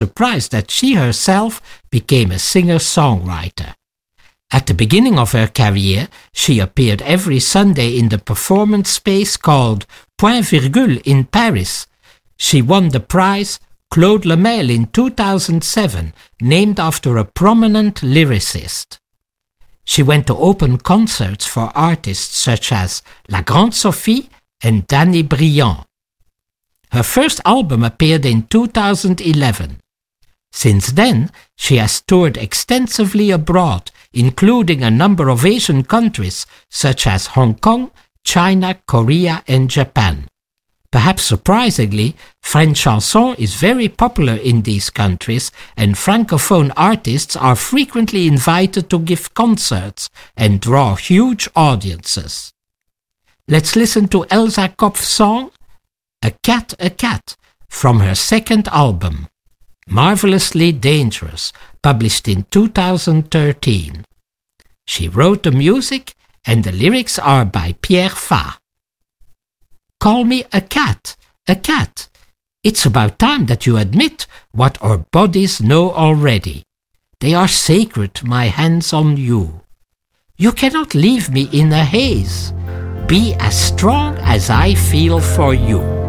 surprised that she herself became a singer-songwriter. At the beginning of her career, she appeared every Sunday in the performance space called Point Virgule in Paris. She won the prize Claude Lemel in 2007, named after a prominent lyricist. She went to open concerts for artists such as La Grande Sophie and Danny Briand. Her first album appeared in 2011. Since then, she has toured extensively abroad, including a number of Asian countries such as Hong Kong, China, Korea, and Japan. Perhaps surprisingly, French chanson is very popular in these countries, and Francophone artists are frequently invited to give concerts and draw huge audiences. Let's listen to Elsa Kopf's song, A Cat, from her second album, Marvelously Dangerous, published in 2013. She wrote the music, and the lyrics are by Pierre Fa. Call me a cat. It's about time that you admit what our bodies know already. They are sacred, my hands on you. You cannot leave me in a haze. Be as strong as I feel for you.